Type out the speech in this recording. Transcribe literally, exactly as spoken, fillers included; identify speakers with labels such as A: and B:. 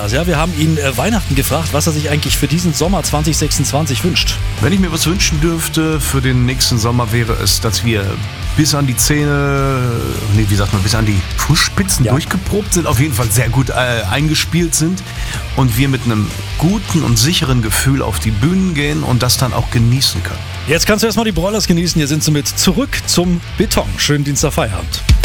A: Thomas. Ja, wir haben ihn äh, Weihnachten gefragt, was er sich eigentlich für diesen Sommer zwanzig sechsundzwanzig wünscht.
B: Wenn ich mir was wünschen dürfte für den nächsten Sommer, wäre es, dass wir bis an die Zähne, nee, wie sagt man, bis an die Fußspitzen ja. durchgeprobt sind, auf jeden Fall sehr gut äh, eingespielt sind und wir mit einem guten und sicheren Gefühl auf die Bühnen gehen und das dann auch genießen können.
A: Jetzt kannst du erstmal die Broilers genießen. Hier sind sie mit zurück zum Beton. Schönen Dienstag Feierabend.